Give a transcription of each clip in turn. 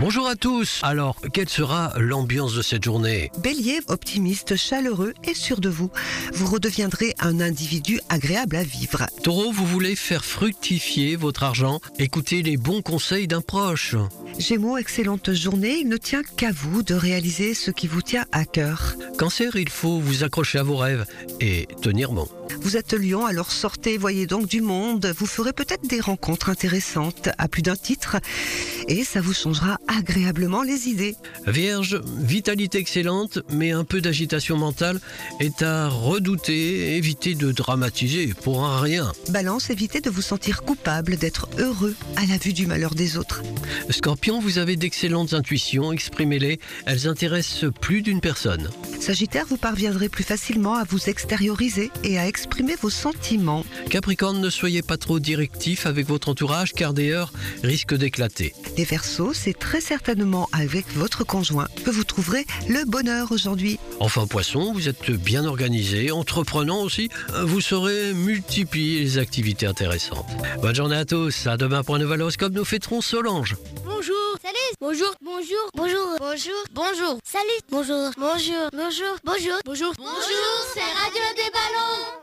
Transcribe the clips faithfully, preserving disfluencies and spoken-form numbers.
Bonjour à tous. Alors, quelle sera l'ambiance de cette journée ? Bélier, optimiste, chaleureux et sûr de vous. Vous redeviendrez un individu agréable à vivre. Taureau, vous voulez faire fructifier votre argent ? Écoutez les bons conseils d'un proche. Gémeaux, excellente journée. Il ne tient qu'à vous de réaliser ce qui vous tient à cœur. Cancer, il faut vous accrocher à vos rêves et tenir bon. Vous êtes lion, alors sortez, voyez donc du monde. Vous ferez peut-être des rencontres intéressantes à plus d'un titre et ça vous changera agréablement les idées. Vierge, vitalité excellente, mais un peu d'agitation mentale est à redouter. Évitez de dramatiser pour un rien. Balance, évitez de vous sentir coupable d'être heureux à la vue du malheur des autres. Scorpion, vous avez d'excellentes intuitions, exprimez-les, elles intéressent plus d'une personne. Sagittaire, vous parviendrez plus facilement à vous extérioriser et à exprimer vos sentiments. Capricorne, ne soyez pas trop directif avec votre entourage car des heurts risquent d'éclater. Les Verseaux, c'est très certainement avec votre conjoint que vous trouverez le bonheur aujourd'hui. Enfin Poisson, vous êtes bien organisé, entreprenant aussi, vous saurez multiplier les activités intéressantes. Bonne journée à tous, à demain pour un nouvel horoscope, nous fêterons Solange. Bonjour, salut, bonjour, bonjour, bonjour, bonjour, bonjour, salut, bonjour, bonjour, bonjour, bonjour, bonjour, bonjour, c'est Radio des Ballons.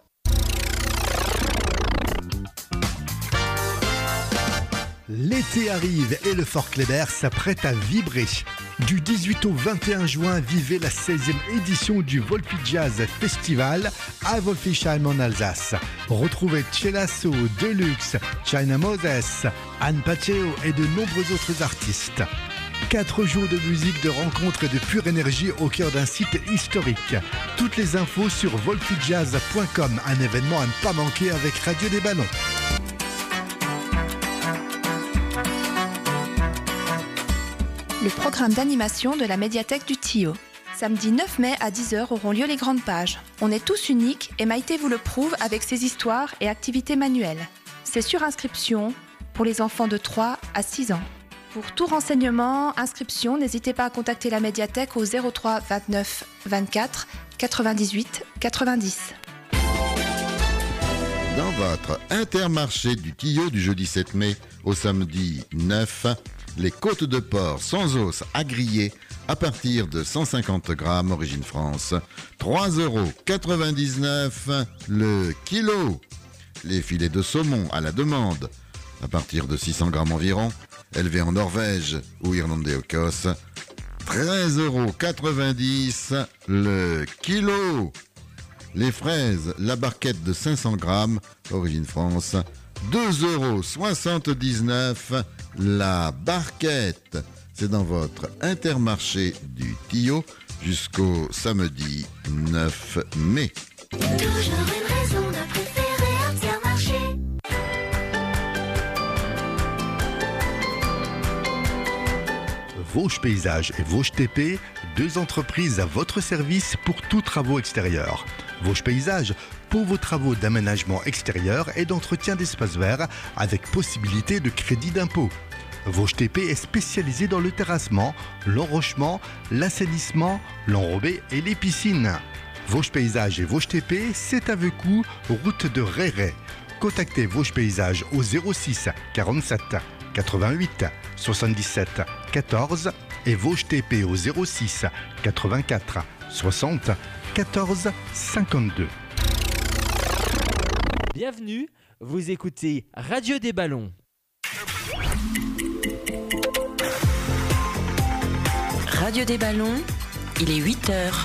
L'été arrive et le Fort Kléber s'apprête à vibrer. Du dix-huit au vingt et un juin, vivez la seizième édition du Volpi Jazz Festival à Wolfisheim en Alsace. Retrouvez Celasso, Deluxe, China Moses, Anne Paceo et de nombreux autres artistes. Quatre jours de musique, de rencontres et de pure énergie au cœur d'un site historique. Toutes les infos sur wolfijazz point com, un événement à ne pas manquer avec Radio des Ballons. Le programme d'animation de la médiathèque du Tillot. Samedi neuf mai à dix heures auront lieu les grandes pages. On est tous uniques et Maïté vous le prouve avec ses histoires et activités manuelles. C'est sur inscription pour les enfants de trois à six ans. Pour tout renseignement, inscription, n'hésitez pas à contacter la médiathèque au zéro trois vingt-neuf vingt-quatre quatre-vingt-dix-huit quatre-vingt-dix. Dans votre Intermarché du Tillot du jeudi sept mai au samedi neuf, les côtes de porc sans os à griller à partir de cent cinquante grammes origine France, trois euros quatre-vingt-dix-neuf le kilo. Les filets de saumon à la demande à partir de six cents grammes environ, élevés en Norvège ou Irlande et Écosse, treize euros quatre-vingt-dix le kilo. Les fraises, la barquette de cinq cents grammes, origine France, deux euros soixante-dix-neuf la barquette. C'est dans votre Intermarché du Tillot jusqu'au samedi neuf mai. Toujours une raison de préférer Intermarché. Vosges Paysages et Vosges T P, deux entreprises à votre service pour tous travaux extérieurs. Vosges Paysages, pour vos travaux d'aménagement extérieur et d'entretien d'espaces verts avec possibilité de crédit d'impôt. Vosges T P est spécialisé dans le terrassement, l'enrochement, l'assainissement, l'enrobé et les piscines. Vosges Paysages et Vosges T P, c'est à Veucou, route de Réré. Contactez Vosges Paysages au zéro six quarante-sept quatre-vingt-huit soixante-dix-sept quatorze et Vosges T P au zéro six quatre-vingt-quatre soixante quatorze cinquante-deux. Bienvenue, vous écoutez Radio des Ballons. Radio des Ballons, il est huit heures.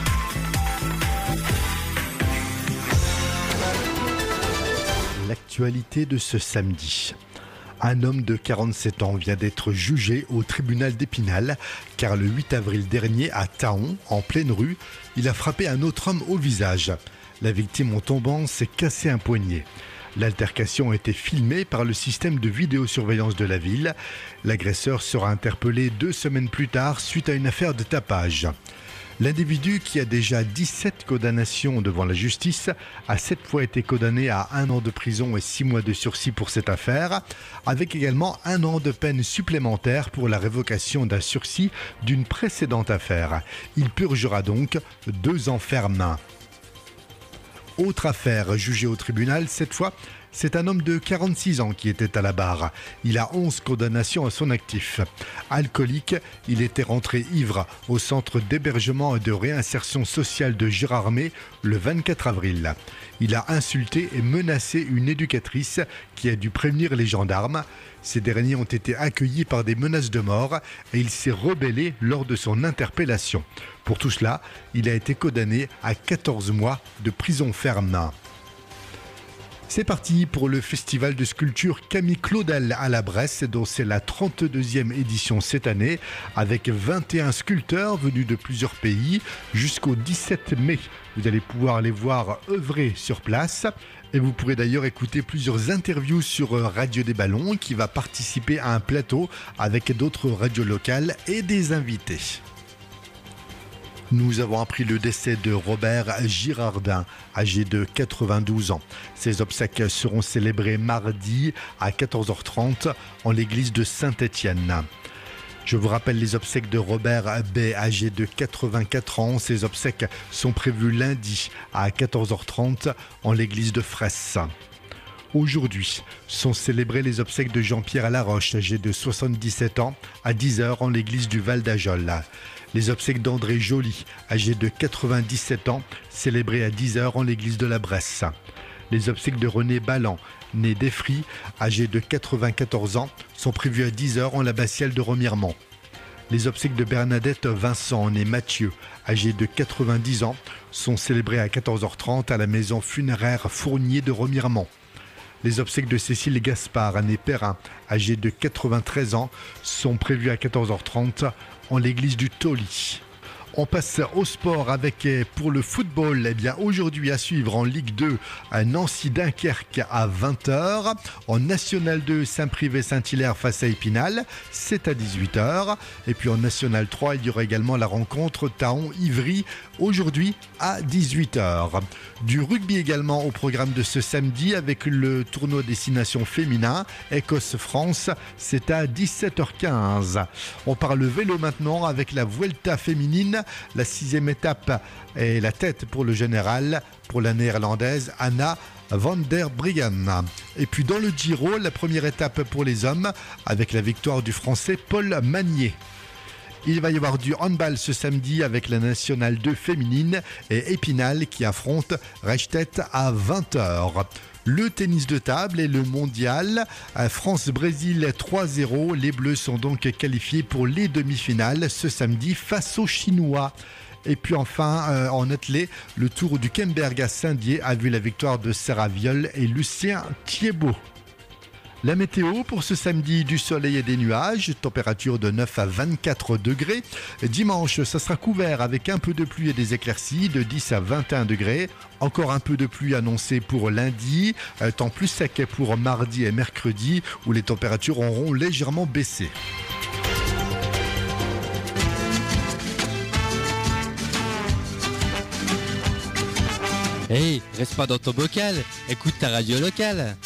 L'actualité de ce samedi. Un homme de quarante-sept ans vient d'être jugé au tribunal d'Épinal car le huit avril dernier à Taon, en pleine rue, il a frappé un autre homme au visage. La victime en tombant s'est cassé un poignet. L'altercation a été filmée par le système de vidéosurveillance de la ville. L'agresseur sera interpellé deux semaines plus tard suite à une affaire de tapage. L'individu, qui a déjà dix-sept condamnations devant la justice, a sept fois été condamné à un an de prison et six mois de sursis pour cette affaire, avec également un an de peine supplémentaire pour la révocation d'un sursis d'une précédente affaire. Il purgera donc deux ans fermes. Autre affaire jugée au tribunal, cette fois, C'est un homme de quarante-six ans qui était à la barre. Il a onze condamnations à son actif. Alcoolique, il était rentré ivre au centre d'hébergement et de réinsertion sociale de Gérardmer le vingt-quatre avril. Il a insulté et menacé une éducatrice qui a dû prévenir les gendarmes. Ces derniers ont été accueillis par des menaces de mort et il s'est rebellé lors de son interpellation. Pour tout cela, il a été condamné à quatorze mois de prison ferme. C'est parti pour le festival de sculpture Camille Claudel à la Bresse, dont c'est la trente-deuxième édition cette année, avec vingt et un sculpteurs venus de plusieurs pays. Jusqu'au dix-sept mai, vous allez pouvoir les voir œuvrer sur place. Et vous pourrez d'ailleurs écouter plusieurs interviews sur Radio des Ballons, qui va participer à un plateau avec d'autres radios locales et des invités. Nous avons appris le décès de Robert Girardin, âgé de quatre-vingt-douze ans. Ses obsèques seront célébrées mardi à quatorze heures trente en l'église de Saint-Étienne. Je vous rappelle les obsèques de Robert B, âgé de quatre-vingt-quatre ans. Ses obsèques sont prévues lundi à quatorze heures trente en l'église de Fresse. Aujourd'hui sont célébrées les obsèques de Jean-Pierre Laroche, âgé de soixante-dix-sept ans, à dix heures en l'église du Val d'Ajol. Les obsèques d'André Joly, âgé de quatre-vingt-dix-sept ans, célébrées à dix heures en l'église de la Bresse. Les obsèques de René Ballan, né d'Effry, âgé de quatre-vingt-quatorze ans, sont prévues à dix heures en l'abbatiale de Remiremont. Les obsèques de Bernadette Vincent, née Mathieu, âgée de quatre-vingt-dix ans, sont célébrées à quatorze heures trente à la maison funéraire Fournier de Remiremont. Les obsèques de Cécile Gaspard, née Perrin, âgée de quatre-vingt-treize ans, sont prévues à quatorze heures trente en l'église du Tauly. On passe au sport avec, pour le football, eh bien aujourd'hui à suivre en Ligue deux, Nancy-Dunkerque à vingt heures. En National deux, Saint-Privé-Saint-Hilaire face à Épinal, c'est à dix-huit heures. Et puis en National trois, il y aura également la rencontre Thaon-Ivry, aujourd'hui à dix-huit heures. Du rugby également au programme de ce samedi avec le tournoi destination féminin, Écosse-France, c'est à dix-sept heures quinze. On parle vélo maintenant avec la Vuelta féminine. La sixième étape est la tête pour le général, pour la néerlandaise Anna van der Breggen. Et puis dans le Giro, la première étape pour les hommes avec la victoire du français Paul Magnier. Il va y avoir du handball ce samedi avec la Nationale deux féminine et Épinal qui affronte Reichstedt à vingt heures. Le tennis de table et le mondial, France-Brésil trois zéro. Les Bleus sont donc qualifiés pour les demi-finales ce samedi face aux Chinois. Et puis enfin, euh, en athlée, le Tour du Kemberg à Saint-Dié a vu la victoire de Sarah Viol et Lucien Thiebaud. La météo pour ce samedi, du soleil et des nuages, température de neuf à vingt-quatre degrés. Dimanche, ça sera couvert avec un peu de pluie et des éclaircies de dix à vingt et un degrés. Encore un peu de pluie annoncée pour lundi, temps plus sec pour mardi et mercredi où les températures auront légèrement baissé. Hey, reste pas dans ton bocal, écoute ta radio locale.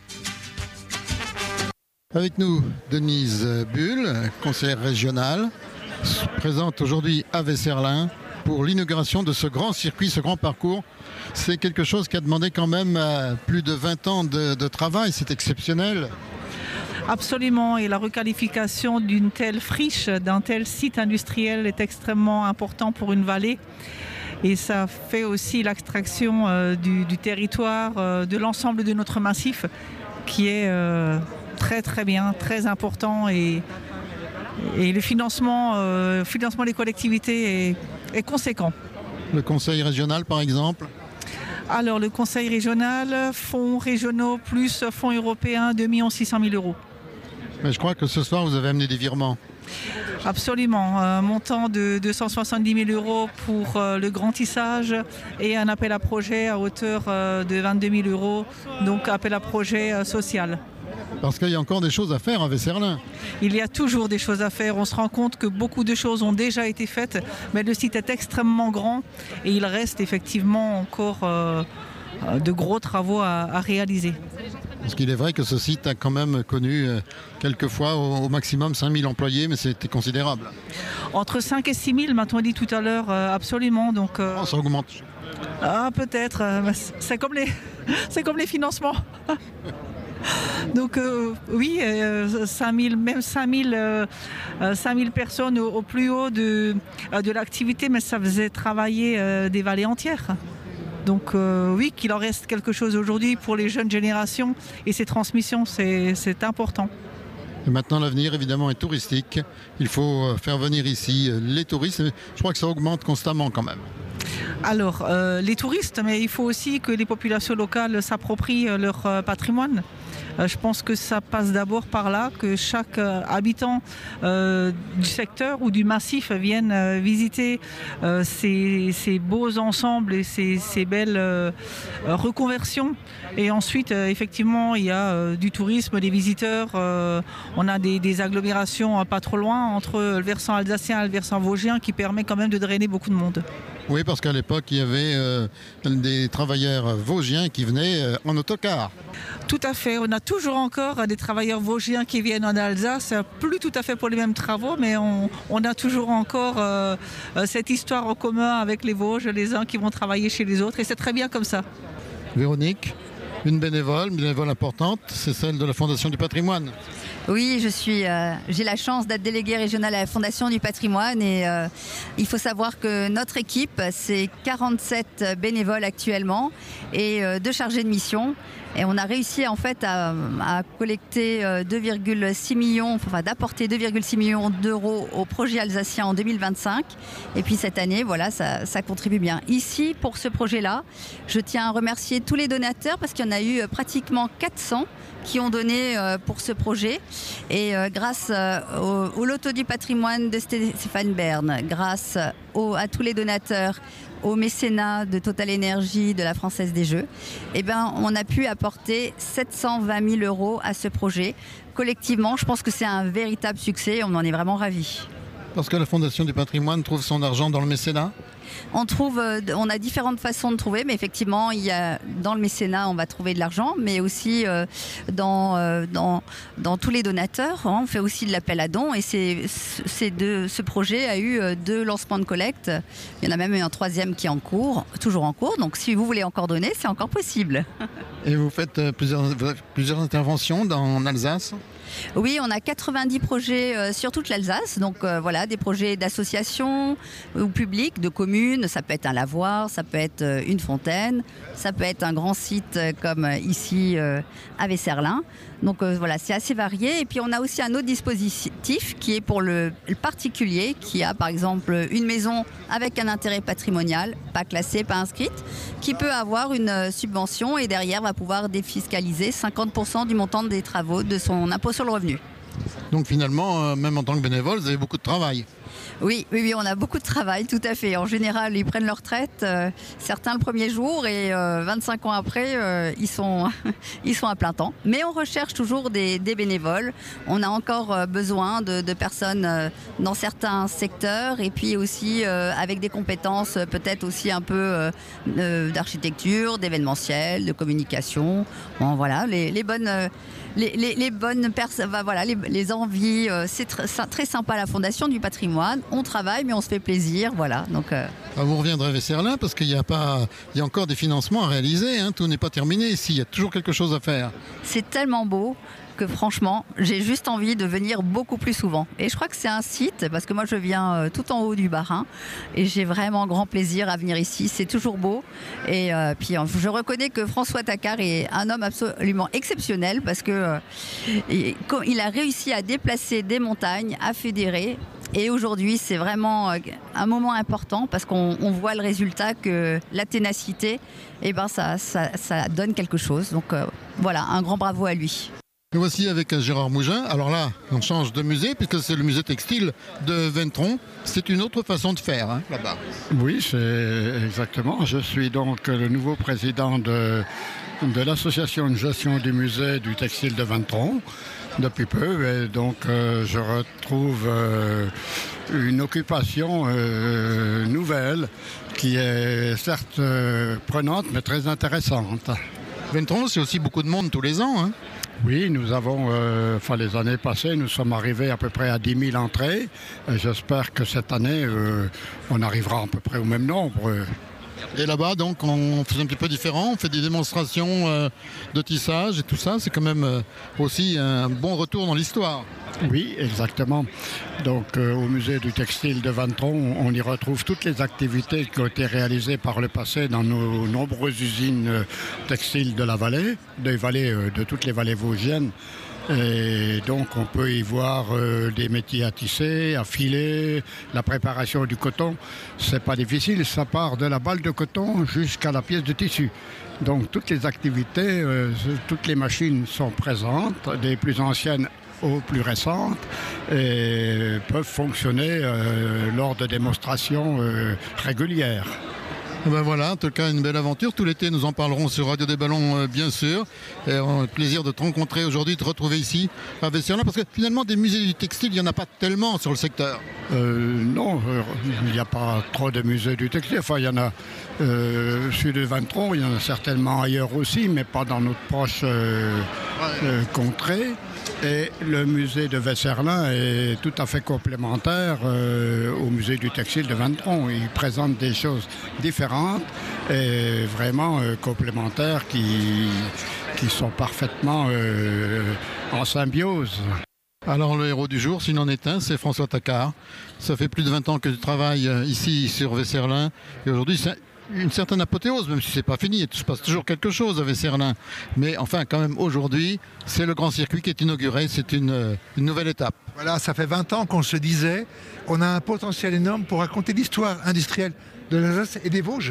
Avec nous, Denise Bull, conseillère régionale, présente aujourd'hui à Vesserlin pour l'inauguration de ce grand circuit, ce grand parcours. C'est quelque chose qui a demandé quand même plus de vingt ans de, de travail, c'est exceptionnel. Absolument, et la requalification d'une telle friche, d'un tel site industriel est extrêmement important pour une vallée. Et ça fait aussi l'extraction euh, du, du territoire, euh, de l'ensemble de notre massif, qui est... Euh, très très bien, très important et, et le financement, euh, financement des collectivités est, est conséquent. Le conseil régional par exemple ? Alors le conseil régional, fonds régionaux plus fonds européens, deux millions six cent mille euros. Mais je crois que ce soir vous avez amené des virements. Absolument, un montant de deux cent soixante-dix mille euros pour euh, le grand tissage et un appel à projet à hauteur euh, de vingt-deux mille euros, donc appel à projet euh, social. Parce qu'il y a encore des choses à faire à Vesserlin. Il y a toujours des choses à faire. On se rend compte que beaucoup de choses ont déjà été faites, mais le site est extrêmement grand et il reste effectivement encore euh, de gros travaux à, à réaliser. Parce qu'il est vrai que ce site a quand même connu euh, quelquefois au, au maximum cinq mille employés, mais c'était considérable. Entre cinq et six mille, m'a-t-on dit tout à l'heure, euh, absolument. Donc, euh... oh, ça augmente. Ah, peut-être. Euh, c'est comme les, c'est comme les financements. Donc euh, oui, euh, cinq mille, même cinq mille, euh, cinq mille personnes au, au plus haut de, euh, de l'activité, mais ça faisait travailler euh, des vallées entières. Donc euh, oui, qu'il en reste quelque chose aujourd'hui pour les jeunes générations et ces transmissions, c'est, c'est important. Et maintenant, l'avenir, évidemment, est touristique. Il faut faire venir ici les touristes. Je crois que ça augmente constamment quand même. Alors, euh, les touristes, mais il faut aussi que les populations locales s'approprient leur euh, patrimoine. Euh, je pense que ça passe d'abord par là, que chaque euh, habitant euh, du secteur ou du massif vienne euh, visiter euh, ces, ces beaux ensembles et ces, ces belles euh, reconversions. Et ensuite, euh, effectivement, il y a euh, du tourisme, des visiteurs. Euh, on a des, des agglomérations euh, pas trop loin entre le versant alsacien et le versant vosgien qui permet quand même de drainer beaucoup de monde. Oui, parce qu'à l'époque, il y avait euh, des travailleurs vosgiens qui venaient euh, en autocar. Tout à fait. On a toujours encore des travailleurs vosgiens qui viennent en Alsace, plus tout à fait pour les mêmes travaux, mais on, on a toujours encore euh, cette histoire en commun avec les Vosges, les uns qui vont travailler chez les autres, et c'est très bien comme ça. Véronique, une bénévole, une bénévole importante, c'est celle de la Fondation du patrimoine. Oui, je suis, euh, j'ai la chance d'être déléguée régionale à la Fondation du patrimoine et euh, il faut savoir que notre équipe, c'est quarante-sept bénévoles actuellement et euh, deux chargés de mission. Et on a réussi en fait à, à collecter deux virgule six millions, enfin d'apporter deux virgule six millions d'euros au projet alsacien en deux mille vingt-cinq. Et puis cette année, voilà, ça, ça contribue bien. Ici, pour ce projet-là, je tiens à remercier tous les donateurs parce qu'il y en a eu pratiquement quatre cents qui ont donné pour ce projet. Et grâce au, au loto du patrimoine de Stéphane Bern, grâce au, à tous les donateurs, au mécénat de Total Énergie, de la Française des Jeux, eh ben, on a pu apporter sept cent vingt mille euros à ce projet. Collectivement, je pense que c'est un véritable succès, on en est vraiment ravis. Parce que la Fondation du patrimoine trouve son argent dans le mécénat ? On trouve, on a différentes façons de trouver, mais effectivement, il y a, dans le mécénat, on va trouver de l'argent, mais aussi euh, dans, euh, dans, dans tous les donateurs. Hein, on fait aussi de l'appel à dons et c'est, c'est de, ce projet a eu deux lancements de collecte. Il y en a même eu un troisième qui est en cours, toujours en cours. Donc si vous voulez encore donner, c'est encore possible. Et vous faites plusieurs, plusieurs interventions dans, en Alsace ? Oui, on a quatre-vingt-dix projets euh, sur toute l'Alsace, donc euh, voilà, des projets d'associations ou publics, de communes, ça peut être un lavoir, ça peut être euh, une fontaine, ça peut être un grand site euh, comme euh, ici euh, à Vesserlin. Donc euh, voilà, c'est assez varié. Et puis on a aussi un autre dispositif qui est pour le, le particulier, qui a par exemple une maison avec un intérêt patrimonial, pas classée, pas inscrite, qui peut avoir une euh, subvention et derrière va pouvoir défiscaliser cinquante pour cent du montant des travaux de son impôt sur le revenu. Donc finalement, euh, même en tant que bénévole, vous avez beaucoup de travail. Oui, oui, oui, on a beaucoup de travail, tout à fait. En général, ils prennent leur retraite, euh, certains le premier jour et euh, vingt-cinq ans après, euh, ils, sont, ils sont à plein temps. Mais on recherche toujours des, des bénévoles. On a encore euh, besoin de, de personnes euh, dans certains secteurs et puis aussi euh, avec des compétences euh, peut-être aussi un peu euh, euh, d'architecture, d'événementiel, de communication. Bon, voilà, les, les bonnes... Euh, Les, les, les bonnes personnes, bah voilà, les, les envies, euh, c'est tr- très sympa la Fondation du patrimoine. On travaille, mais on se fait plaisir, voilà. Donc, euh... ah, vous reviendrez à Vesserlin parce qu'il y a pas, il y a encore des financements à réaliser. Hein, tout n'est pas terminé ici. Il y a toujours quelque chose à faire. C'est tellement beau que franchement, j'ai juste envie de venir beaucoup plus souvent. Et je crois que c'est un site, parce que moi je viens euh, tout en haut du Bas-Rhin et j'ai vraiment grand plaisir à venir ici. C'est toujours beau. Et euh, puis je reconnais que François Tacquart est un homme absolument exceptionnel parce que euh, il a réussi à déplacer des montagnes, à fédérer. Et aujourd'hui, c'est vraiment un moment important parce qu'on on voit le résultat que la ténacité, eh ben, ça, ça, ça donne quelque chose. Donc euh, voilà, un grand bravo à lui. Nous voici avec Gérard Mougin. Alors là, on change de musée puisque c'est le musée textile de Ventron. C'est une autre façon de faire hein, là-bas. Oui, c'est exactement. Je suis donc le nouveau président de, de l'association de gestion du musée du textile de Ventron depuis peu. Et donc euh, je retrouve euh, une occupation euh, nouvelle qui est certes euh, prenante mais très intéressante. Ventron, c'est aussi beaucoup de monde tous les ans. Hein. Oui, nous avons, euh, enfin les années passées, nous sommes arrivés à peu près à dix mille entrées. Et j'espère que cette année, euh, on arrivera à peu près au même nombre. Et là-bas, donc, on fait un petit peu différent, on fait des démonstrations euh, de tissage et tout ça. C'est quand même euh, aussi un bon retour dans l'histoire. Oui, exactement. Donc, euh, au musée du textile de Ventron, on y retrouve toutes les activités qui ont été réalisées par le passé dans nos nombreuses usines euh, textiles de la vallée, des vallées, euh, de toutes les vallées vosgiennes. Et donc, on peut y voir euh, des métiers à tisser, à filer, la préparation du coton. C'est pas difficile, ça part de la balle de coton jusqu'à la pièce de tissu. Donc, toutes les activités, euh, toutes les machines sont présentes, des plus anciennes aux plus récentes, et peuvent fonctionner euh, lors de démonstrations euh, régulières. Ben voilà, en tout cas une belle aventure. Tout l'été nous en parlerons sur Radio des Ballons euh, bien sûr. Et on a le plaisir de te rencontrer aujourd'hui, de te retrouver ici à Vesserlin, parce que finalement des musées du textile, il n'y en a pas tellement sur le secteur. Euh, non, euh, il n'y a pas trop de musées du textile. Enfin, il y en a euh, celui de Ventron, il y en a certainement ailleurs aussi, mais pas dans notre proche euh, euh, contrée. Et le musée de Vesserlin est tout à fait complémentaire euh, au musée du textile de Ventron. Il présente des choses différentes et vraiment euh, complémentaires qui, qui sont parfaitement euh, en symbiose. Alors le héros du jour, s'il en est un, c'est François Tacquart. Ça fait plus de vingt ans que tu travailles ici sur Vesserlin et aujourd'hui c'est une certaine apothéose, même si c'est pas fini, il se passe toujours quelque chose à Vesserlin. Mais enfin, quand même, aujourd'hui, c'est le grand circuit qui est inauguré, c'est une, une nouvelle étape. Voilà, ça fait vingt ans qu'on se disait, on a un potentiel énorme pour raconter l'histoire industrielle de l'Alsace et des Vosges.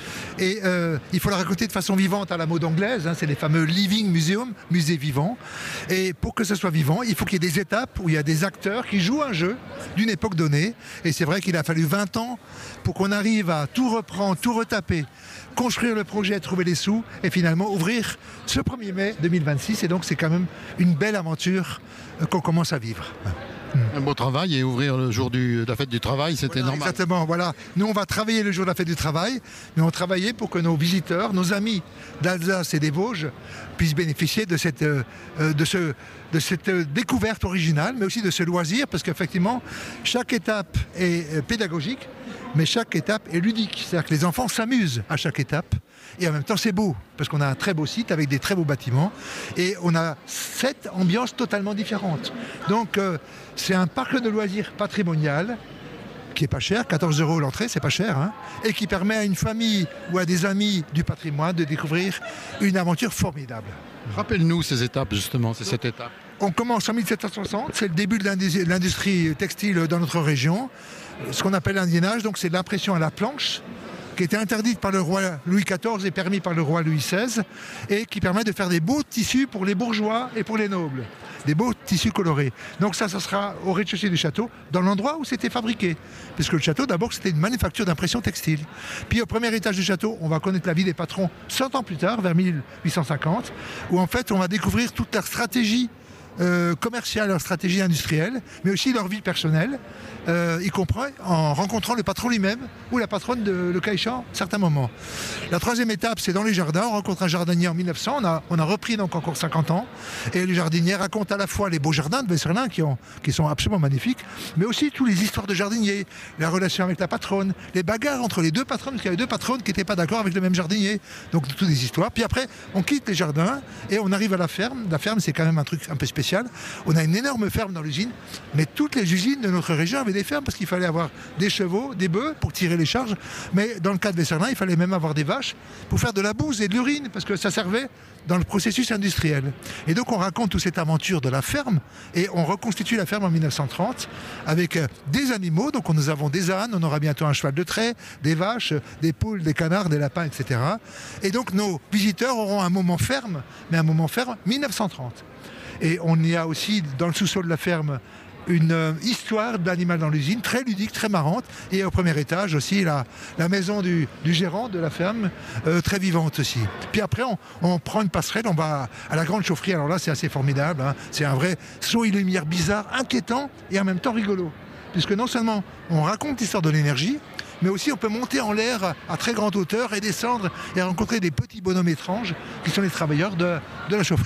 Et euh, il faut la raconter de façon vivante à la mode anglaise, hein, c'est les fameux living museum, musées vivants. Et pour que ce soit vivant, il faut qu'il y ait des étapes où il y a des acteurs qui jouent un jeu d'une époque donnée. Et c'est vrai qu'il a fallu vingt ans pour qu'on arrive à tout reprendre, tout retaper, construire le projet, trouver les sous et finalement ouvrir ce premier mai deux mille vingt-six. Et donc c'est quand même une belle aventure euh, qu'on commence à vivre. Un beau travail et ouvrir le jour du, de la fête du travail, c'était voilà, normal. Exactement, voilà. Nous, on va travailler le jour de la fête du travail, mais on travaillait pour que nos visiteurs, nos amis d'Alsace et des Vosges puissent bénéficier de cette, euh, de ce, de cette découverte originale, mais aussi de ce loisir, parce qu'effectivement, chaque étape est euh, pédagogique, mais chaque étape est ludique. C'est-à-dire que les enfants s'amusent à chaque étape. Et en même temps, c'est beau, parce qu'on a un très beau site avec des très beaux bâtiments. Et on a sept ambiances totalement différentes. Donc, euh, c'est un parc de loisirs patrimonial qui est pas cher, quatorze euros l'entrée, c'est pas cher, hein, et qui permet à une famille ou à des amis du patrimoine de découvrir une aventure formidable. Rappelle-nous ces étapes, justement, c'est cette étape. On commence en mille sept cent soixante, c'est le début de l'industrie textile dans notre région. Ce qu'on appelle l'indiennage, donc c'est l'impression à la planche, qui était interdite par le roi Louis quatorze et permis par le roi Louis seize, et qui permet de faire des beaux tissus pour les bourgeois et pour les nobles. Des beaux tissus colorés. Donc ça, ça sera au rez-de-chaussée du château, dans l'endroit où c'était fabriqué. Puisque le château, d'abord, c'était une manufacture d'impression textile. Puis au premier étage du château, on va connaître la vie des patrons cent ans plus tard, vers mille huit cent cinquante, où en fait, on va découvrir toute leur stratégie Euh, commerciale, leur stratégie industrielle, mais aussi leur vie personnelle, euh, y compris en rencontrant le patron lui-même ou la patronne de le cas échéant, à certains moments. La troisième étape, c'est dans les jardins. On rencontre un jardinier en mille neuf cents, on a, on a repris donc encore cinquante ans, et le jardinier raconte à la fois les beaux jardins de Vesserlin qui, ont, qui sont absolument magnifiques, mais aussi toutes les histoires de jardiniers, la relation avec la patronne, les bagarres entre les deux patronnes, parce qu'il y avait deux patronnes qui n'étaient pas d'accord avec le même jardinier. Donc toutes des histoires. Puis après, on quitte les jardins et on arrive à la ferme. La ferme, c'est quand même un truc un peu spécial. On a une énorme ferme dans l'usine, mais toutes les usines de notre région avaient des fermes parce qu'il fallait avoir des chevaux, des bœufs pour tirer les charges. Mais dans le cas de Vesserlin, il fallait même avoir des vaches pour faire de la bouse et de l'urine parce que ça servait dans le processus industriel. Et donc on raconte toute cette aventure de la ferme et on reconstitue la ferme en mille neuf cent trente avec des animaux. Donc nous avons des ânes, on aura bientôt un cheval de trait, des vaches, des poules, des canards, des lapins, et cetera. Et donc nos visiteurs auront un moment ferme, mais un moment ferme mille neuf cent trente. Et on y a aussi, dans le sous-sol de la ferme, une euh, histoire d'animal dans l'usine, très ludique, très marrante. Et au premier étage aussi, la, la maison du, du gérant de la ferme, euh, très vivante aussi. Puis après, on, on prend une passerelle, on va à la grande chaufferie. Alors là, c'est assez formidable, hein. C'est un vrai saut et lumière bizarre, inquiétant et en même temps rigolo. Puisque non seulement on raconte l'histoire de l'énergie, mais aussi on peut monter en l'air à très grande hauteur et descendre et rencontrer des petits bonhommes étranges qui sont les travailleurs de, de la chaufferie.